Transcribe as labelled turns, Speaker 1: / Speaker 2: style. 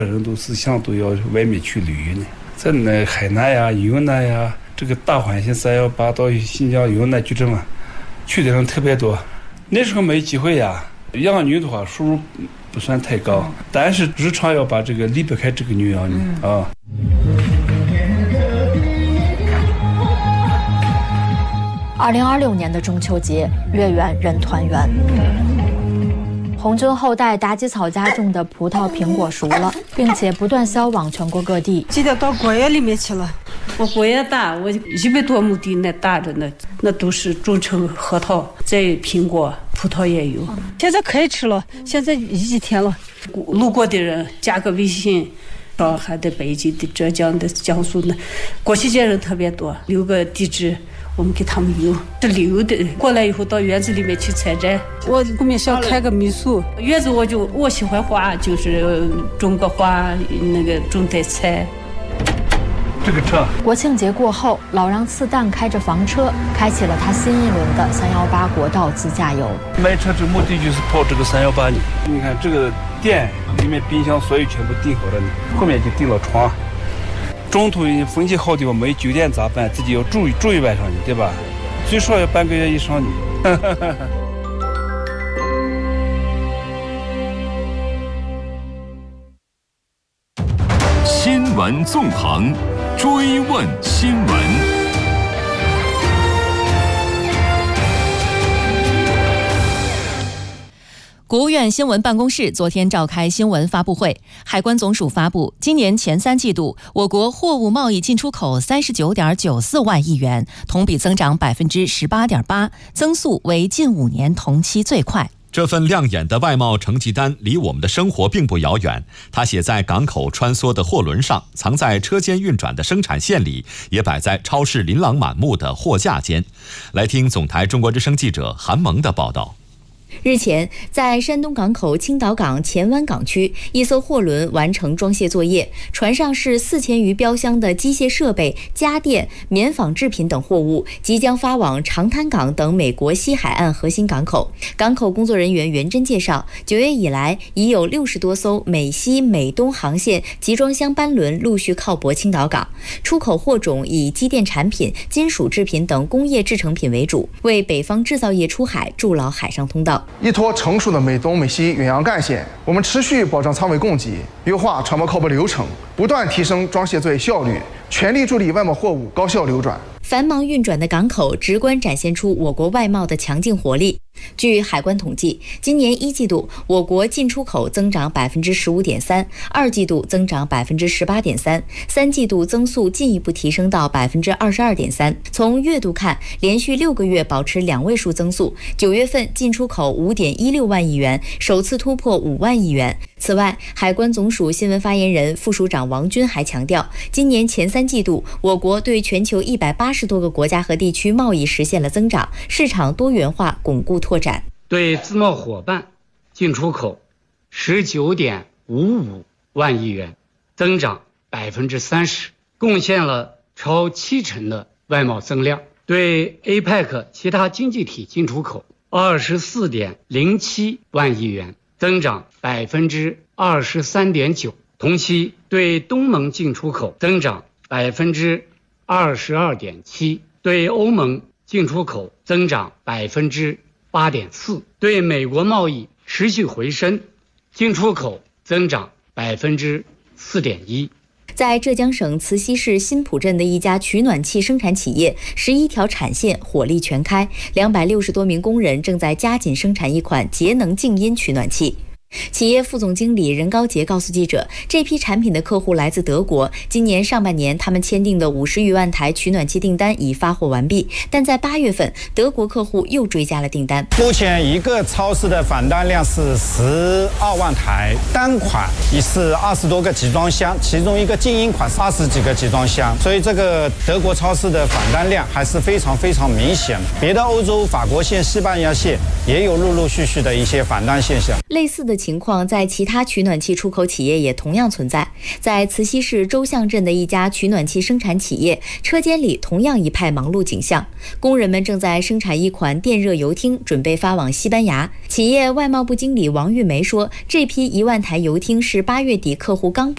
Speaker 1: 人都思想都要外面去旅游呢，在那海南呀、云南呀，这个大环境318到新疆云南去这么去的人特别多。那时候没机会呀，养女的话收入不算太高，但是日常要把这个离不开这个女养女啊。
Speaker 2: 2026年的中秋节，月圆人团圆。红军后代打击草家种的葡萄、苹果熟了，并且不断销往全国各地。
Speaker 3: 记得到果园里面去了，我果园大，我100多亩地那大着呢，那都是种成核桃，再苹果、葡萄也有。现在可以吃了，现在几天了。路过的人加个微信，上海的、北京的、浙江的、江苏的，国庆节人特别多，留个地址。我们给他们邮，是旅游的，过来以后到园子里面去采摘。我后面想开个民宿，园子我喜欢花，就是种个花，那个种点菜。
Speaker 1: 这个车，
Speaker 2: 国庆节过后，老让次旦开着房车，开启了他新一轮的318国道自驾游。
Speaker 1: 买车这目的就是跑这个318呢。你看这个店里面冰箱所有全部订好了呢，后面就订了床。中途风气好的话没酒店咋办？自己要住一晚上呢，对吧？最少要半个月以上呢。
Speaker 4: 新闻纵横，追问新闻。
Speaker 5: 国务院新闻办公室昨天召开新闻发布会，海关总署发布，今年前3季度，我国货物贸易进出口39.94万亿元，同比增长18.8%，增速为近5年同期最快。
Speaker 6: 这份亮眼的外贸成绩单离我们的生活并不遥远，它写在港口穿梭的货轮上，藏在车间运转的生产线里，也摆在超市琳琅满目的货架间。来听总台中国之声记者韩萌的报道。
Speaker 7: 日前，在山东港口青岛港前湾港区，一艘货轮完成装卸作业，船上是4000余标箱的机械设备、家电、棉纺制品等货物，即将发往长滩港等美国西海岸核心港口。港口工作人员袁真介绍，9月以来，已有60多艘美西、美东航线集装箱班轮陆续靠泊青岛港，出口货种以机电产品、金属制品等工业制成品为主，为北方制造业出海筑牢海上通道。
Speaker 8: 依托成熟的美东美西远洋干线，我们持续保障仓位供给，优化船舶靠泊流程，不断提升装卸作业效率，全力助力外贸货物高效流转。
Speaker 7: 繁忙运转的港口直观展现出我国外贸的强劲活力。据海关统计，今年1季度我国进出口增长15.3%， 2季度增长18.3%， 3季度增速进一步提升到22.3%。从月度看，连续6个月保持2位数增速，9月份进出口5.16万亿元，首次突破5万亿元。此外，海关总署新闻发言人、副署长王军还强调，今年前3季度，我国对全球180多个国家和地区贸易实现了增长，市场多元化巩固拓展。
Speaker 9: 对自贸伙伴进出口19.55万亿元，增长30%，贡献了超70%的外贸增量。对 APEC 其他经济体进出口24.07万亿元，增长23.9%。同期对东盟进出口增长22.7%，对欧盟进出口增长8.4%，对美国贸易持续回升，进出口增长4.1%。
Speaker 7: 在浙江省慈溪市新浦镇的一家取暖器生产企业，11条产线火力全开，260多名工人正在加紧生产一款节能静音取暖器。企业副总经理任高杰告诉记者，这批产品的客户来自德国，今年上半年他们签订的50余万台取暖器订单已发货完毕，但在8月份，德国客户又追加了订单。
Speaker 10: 目前一个超市的返单量是12万台，单款也是20多个集装箱，其中一个静音款是20几个集装箱，所以这个德国超市的返单量还是非常明显的。别的欧洲法国线、西班牙线也有陆续的一些返单现象。
Speaker 7: 类似的情况在其他取暖器出口企业也同样存在。在慈溪市周巷镇的一家取暖器生产企业，车间里同样一派忙碌景象，工人们正在生产一款电热油汀，准备发往西班牙。企业外贸部经理王玉梅说，这批1万台油汀是8月底客户刚